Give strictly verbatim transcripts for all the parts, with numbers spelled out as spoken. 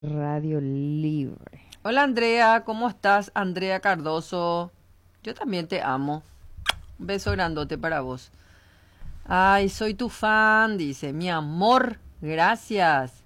Radio Libre. Hola Andrea, ¿cómo estás? Andrea Cardoso. Yo también te amo. Un beso grandote para vos. Ay, soy tu fan, dice. Mi amor, gracias.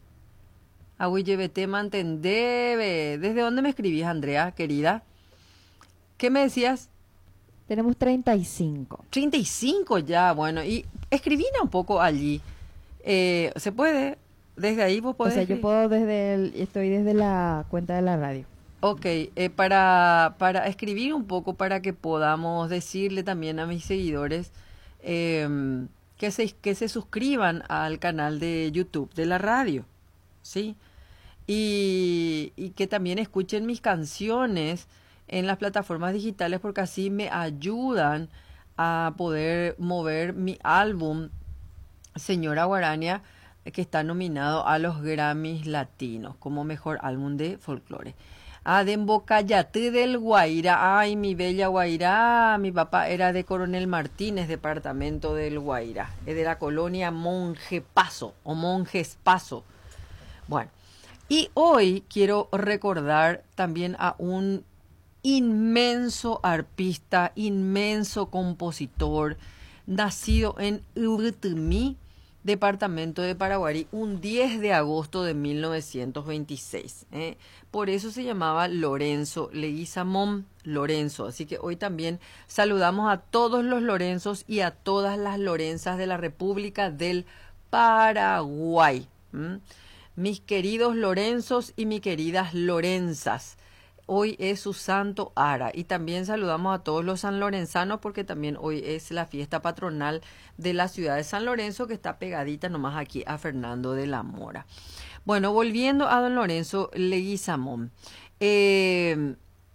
Te mantendebe. ¿Desde dónde me escribís, Andrea, querida? ¿Qué me decías? Tenemos treinta y cinco. Treinta y cinco ya, bueno. Y escribina un poco allí. Eh, ¿Se puede? Desde ahí vos O podés sea, yo escribir. puedo desde el, estoy desde la cuenta de la radio. Ok, eh, para, para escribir un poco, para que podamos decirle también a mis seguidores em, que se, que se suscriban al canal de YouTube de la radio, ¿sí? Y, y que también escuchen mis canciones en las plataformas digitales porque así me ayudan a poder mover mi álbum Señora Guarania, que está nominado a los Grammys Latinos como mejor álbum de folclore. Adembo Cayate del Guaira. Ay, mi bella Guaira. Mi papá era de Coronel Martínez, departamento del Guaira. Es de la colonia Monje Paso o Monjes Paso. Bueno, y hoy quiero recordar también a un inmenso arpista, inmenso compositor, nacido en Urutumí, departamento de Paraguarí, un diez de agosto de mil novecientos veintiséis. ¿eh? Por eso se llamaba Lorenzo Leguizamón Lorenzo. Así que hoy también saludamos a todos los Lorenzos y a todas las Lorenzas de la República del Paraguay. ¿m? Mis queridos Lorenzos y mis queridas Lorenzas. Hoy es su santo Ara y también saludamos a todos los sanlorenzanos porque también hoy es la fiesta patronal de la ciudad de San Lorenzo que está pegadita nomás aquí a Fernando de la Mora. Bueno, volviendo a don Lorenzo Leguizamón. Eh,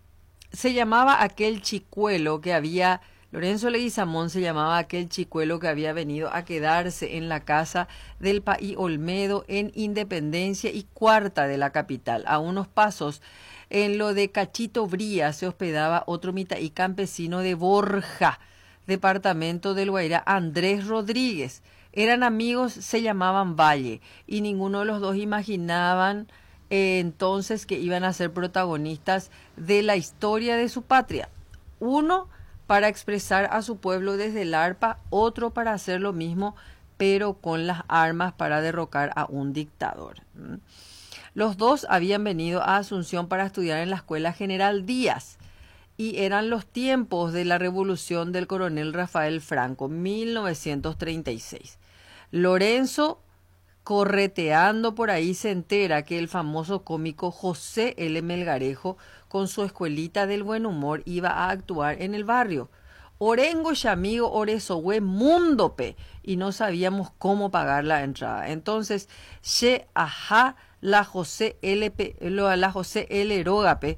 se llamaba aquel chicuelo que había... Lorenzo Leguizamón se llamaba aquel chicuelo que había venido a quedarse en la casa del País Olmedo en Independencia y Cuarta de la capital, a unos pasos. En lo de Cachito Bría se hospedaba otro mitaí campesino de Borja, departamento del Guairá, Andrés Rodríguez. Eran amigos, se llamaban Valle, y ninguno de los dos imaginaban eh, entonces que iban a ser protagonistas de la historia de su patria. Uno para expresar a su pueblo desde el arpa, otro para hacer lo mismo, pero con las armas para derrocar a un dictador. ¿Mm? Los dos habían venido a Asunción para estudiar en la Escuela General Díaz y eran los tiempos de la revolución del coronel Rafael Franco, mil novecientos treinta y seis. Lorenzo, correteando por ahí, se entera que el famoso cómico José L. Melgarejo, con su escuelita del buen humor, iba a actuar en el barrio. Orengo y amigo Oresohue Mundope, y no sabíamos cómo pagar la entrada. Entonces, she ajá la José L. la José L. Rogape,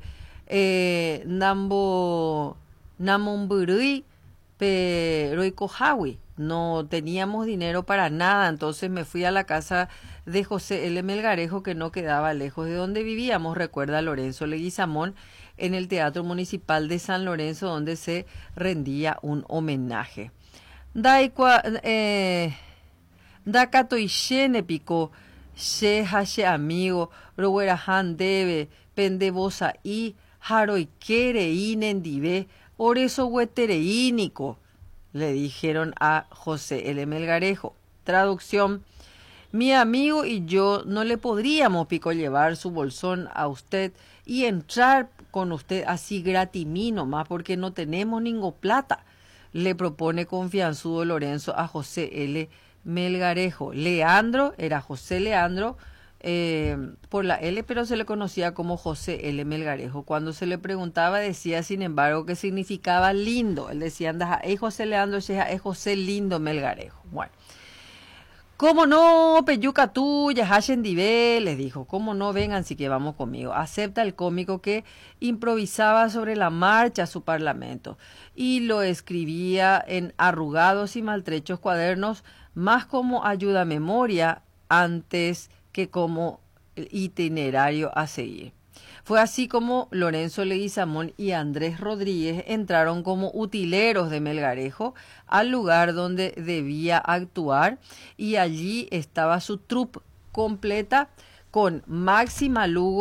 eh, Nambo Namomburui, pe Roicojawi. No teníamos dinero para nada, entonces me fui a la casa de José L. Melgarejo, que no quedaba lejos de donde vivíamos, recuerda Lorenzo Leguizamón, en el Teatro Municipal de San Lorenzo, donde se rendía un homenaje. Daikwa, eh, Dakatoishene pico, she hashe amigo, Rowerahan debe, pendebosa y Haroikere inendive, oreso huetereínico, le dijeron a José L. Melgarejo. Traducción: mi amigo y yo no le podríamos pico llevar su bolsón a usted y entrar con usted así gratimí nomás porque no tenemos ningún plata, le propone confianzudo Lorenzo a José L. Melgarejo. Leandro era José Leandro eh, por la L, pero se le conocía como José L. Melgarejo. Cuando se le preguntaba decía, sin embargo, que significaba lindo. Él decía, anda, es José Leandro, es José Lindo Melgarejo. Bueno. ¿Cómo no, peyuca tuya, Hashendive? Les dijo, ¿cómo no? Vengan, sí que vamos conmigo. Acepta el cómico que improvisaba sobre la marcha su parlamento y lo escribía en arrugados y maltrechos cuadernos, más como ayuda a memoria antes que como itinerario a seguir. Fue así como Lorenzo Leguizamón y Andrés Rodríguez entraron como utileros de Melgarejo al lugar donde debía actuar y allí estaba su troupe completa con Máxima Lugo